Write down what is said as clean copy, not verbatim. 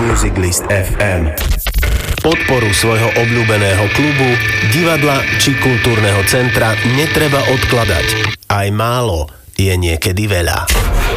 Music List FM. Podporu svojho obľúbeného klubu, divadla či kultúrneho centra netreba odkladať. Aj málo je niekedy veľa.